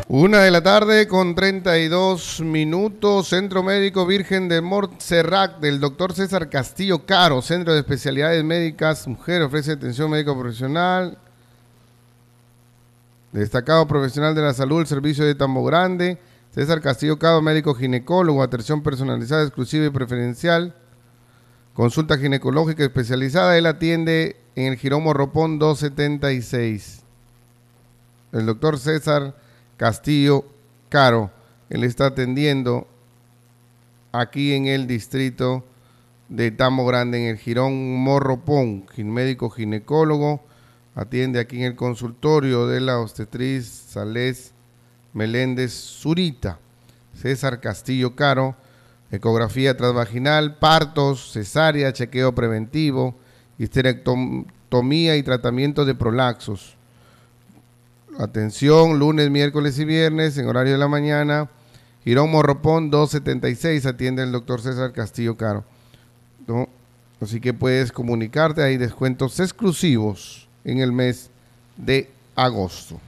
1:32 PM, Centro Médico Virgen de Montserrat, del doctor César Castillo Caro, Centro de Especialidades Médicas Mujer, ofrece atención médico profesional, destacado profesional de la salud, el servicio de Tambo Grande. César Castillo Caro, médico ginecólogo, atención personalizada, exclusiva y preferencial, consulta ginecológica especializada. Él atiende en el Jirón Morropón 276. El doctor César Castillo Caro, él está atendiendo aquí en el distrito de Tambo Grande, en el Jirón Morropón, médico ginecólogo, atiende aquí en el consultorio de la obstetriz Salés Meléndez Zurita. César Castillo Caro, ecografía transvaginal, partos, cesárea, chequeo preventivo, histerectomía y tratamiento de prolaxos. Atención, lunes, miércoles y viernes en horario de la mañana. Jirón Morropón 276, atiende el doctor César Castillo Caro. ¿No? Así que puedes comunicarte, hay descuentos exclusivos en el mes de agosto.